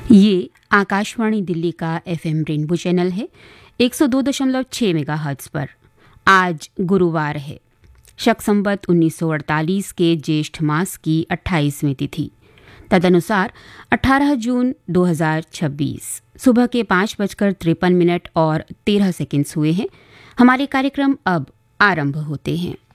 ये आकाशवाणी दिल्ली का FM rainbow channel है 102.6 मेगाहर्ट्ज पर। आज गुरुवार है, शक संवत 1948 के ज्येष्ठ मास की 28वीं तिथि, तदनुसार 18 जून 2026 सुबह के 5:53 और 13 सेकंड्स हुए हैं। हमारे कार्यक्रम अब आरंभ होते हैं।